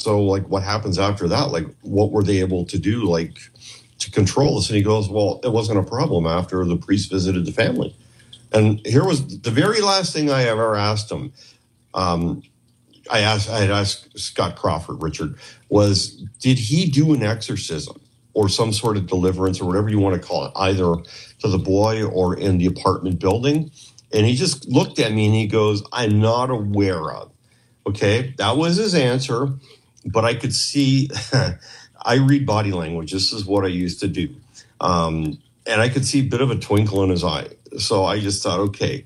so like what happens after that? Like what were they able to do like to control this? And he goes, well, it wasn't a problem after the priest visited the family. And here was the very last thing I ever asked him. I had asked Scott Crawford, Richard, was did he do an exorcism or some sort of deliverance or whatever you want to call it, either to the boy or in the apartment building? And he just looked at me and he goes, I'm not aware of. Okay, that was his answer. But I could see, I read body language. This is what I used to do. And I could see a bit of a twinkle in his eye. So I just thought, okay,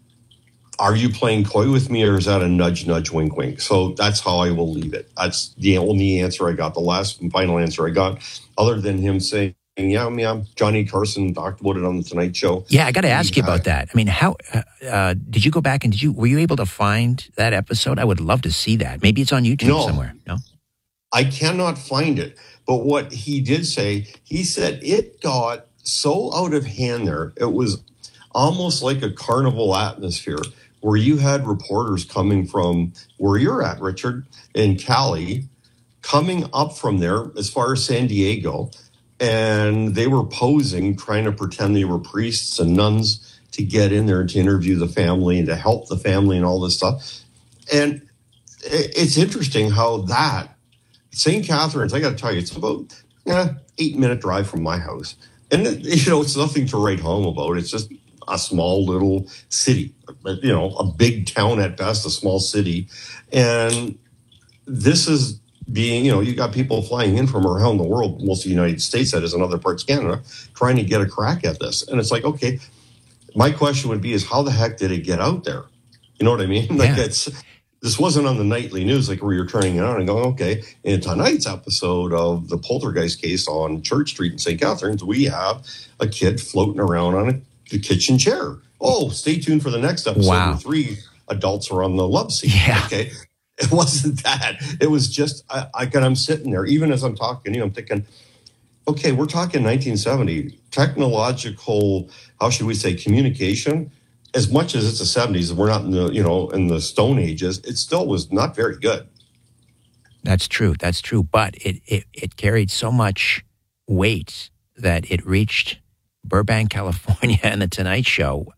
are you playing coy with me or is that a nudge, nudge, wink, wink? So that's how I will leave it. That's the only answer I got, the last and final answer I got, other than him saying, yeah, Johnny Carson talked about it on the Tonight Show. Yeah, I got to ask you about that. I mean, how did you go back and were you able to find that episode? I would love to see that. Maybe it's on YouTube somewhere. No, I cannot find it. But what he did say, he said it got so out of hand there. It was almost like a carnival atmosphere where you had reporters coming from where you're at, Richard, in Cali, coming up from there as far as San Diego. And they were posing, trying to pretend they were priests and nuns to get in there to interview the family and to help the family and all this stuff. And it's interesting how that, St. Catharines, I got to tell you, it's about 8-minute drive from my house. And, it's nothing to write home about. It's just a small little city, a big town at best, a small city. And this is being, you got people flying in from around the world, most of the United States, that is, in other parts of Canada, trying to get a crack at this. And it's like, okay, my question would be is how the heck did it get out there? You know what I mean? Like this wasn't on the nightly news, like where you're turning it on and going, okay, in tonight's episode of the Poltergeist case on Church Street in St. Catharines, we have a kid floating around on the kitchen chair. Oh, stay tuned for the next episode. Wow. Where 3 adults are on the love seat. Yeah. Okay. It wasn't that. It was just, I'm sitting there, even as I'm talking to you, I'm thinking, okay, we're talking 1970. Technological, how should we say, communication, as much as it's the 70s, we're not in the, in the Stone Ages, it still was not very good. That's true. That's true. But it carried so much weight that it reached Burbank, California, and the Tonight Show.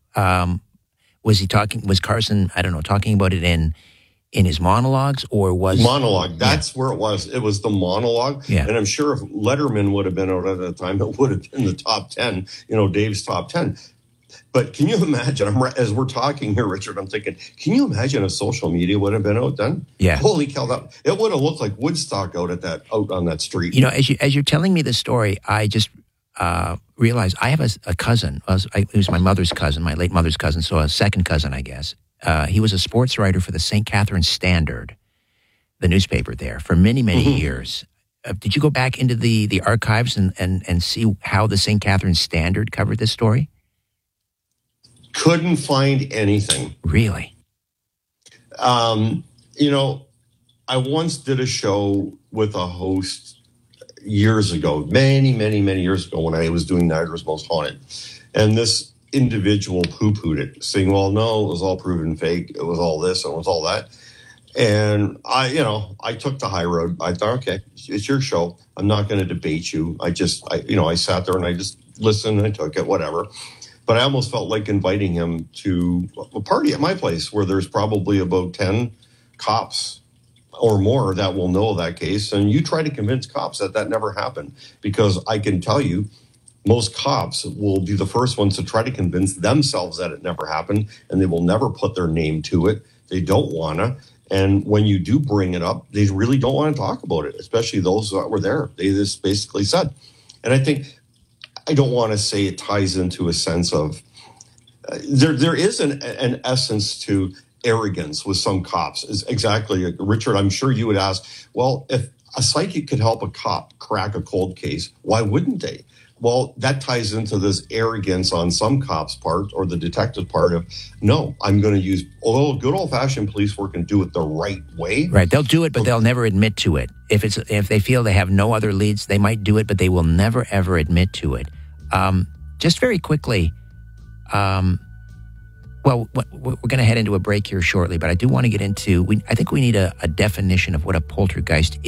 Was Carson, I don't know, talking about it in his monologues, or was monologue? That's where it was. It was the monologue. Yeah. And I'm sure if Letterman would have been out at the time, it would have been the top 10, Dave's top 10. But can you imagine, as we're talking here, Richard, I'm thinking, can you imagine if social media would have been out then? Yeah. Holy cow, it would have looked like Woodstock out on that street. As you're telling me the story, I just realized I have a cousin. He was my mother's cousin, my late mother's cousin, so a second cousin, I guess. He was a sports writer for the St. Catharines Standard, the newspaper there, for many, many years. Did you go back into the archives and see how the St. Catharines Standard covered this story? Couldn't find anything. Really? I once did a show with a host years ago, many, many, many years ago, when I was doing Niagara's Most Haunted. And this individual poo-pooed it, saying, well, no, it was all proven fake. It was all this, it was all that. And I took the high road. I thought, okay, it's your show. I'm not going to debate you. I sat there and I just listened and I took it, whatever. But I almost felt like inviting him to a party at my place where there's probably about 10 cops or more that will know that case. And you try to convince cops that never happened, because I can tell you, most cops will be the first ones to try to convince themselves that it never happened, and they will never put their name to it. They don't want to. And when you do bring it up, they really don't want to talk about it, especially those that were there. They just basically said. And I don't want to say it ties into a sense of, there is an essence to arrogance with some cops. Is exactly, Richard, I'm sure you would ask, well, if a psychic could help a cop crack a cold case, why wouldn't they? Well, that ties into this arrogance on some cops' part, or the detective part of, no, I'm going to use good old-fashioned police work and do it the right way. Right. They'll do it, but they'll never admit to it. If they feel they have no other leads, they might do it, but they will never, ever admit to it. Just very quickly, we're going to head into a break here shortly, but I do want to get into, I think we need a definition of what a poltergeist